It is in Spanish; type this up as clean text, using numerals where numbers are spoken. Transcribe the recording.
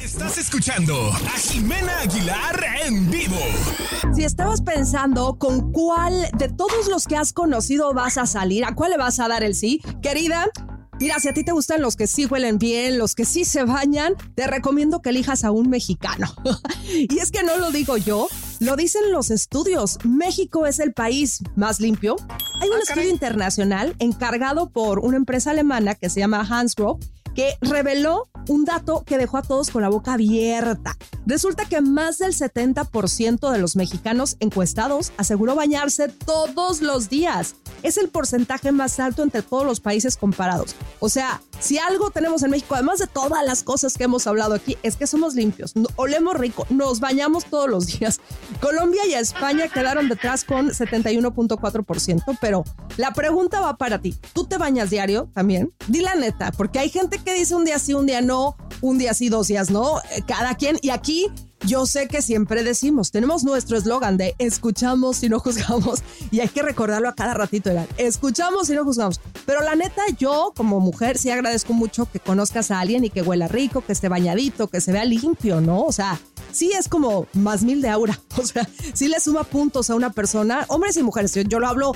Estás escuchando a Jimena Aguilar en vivo. Si estabas pensando con cuál de todos los que has conocido vas a salir, ¿a cuál le vas a dar el sí? Querida, mira, si a ti te gustan los que sí huelen bien, los que sí se bañan, te recomiendo que elijas a un mexicano. Y es que no lo digo yo, lo dicen los estudios. México es el país más limpio. Hay un estudio internacional encargado por una empresa alemana que se llama Hansgrohe, que reveló un dato que dejó a todos con la boca abierta. Resulta que más del 70% de los mexicanos encuestados aseguró bañarse todos los días. Es el porcentaje más alto entre todos los países comparados. O sea, si algo tenemos en México, además de todas las cosas que hemos hablado aquí, es que somos limpios, olemos rico, nos bañamos todos los días. Colombia y España quedaron detrás con 71.4%, pero la pregunta va para ti. ¿Tú te bañas diario también? Di la neta, porque hay gente que dice un día sí, un día no, un día sí, 2 días no, cada quien. Y aquí yo sé que siempre decimos, tenemos nuestro eslogan de escuchamos y no juzgamos, y hay que recordarlo a cada ratito, ¿verdad? Escuchamos y no juzgamos. Pero la neta, yo como mujer sí agradezco mucho que conozcas a alguien y que huela rico, que esté bañadito, que se vea limpio, ¿no? O sea, sí es como más 1000 de aura. O sea, sí le suma puntos a una persona, hombres y mujeres. Yo lo hablo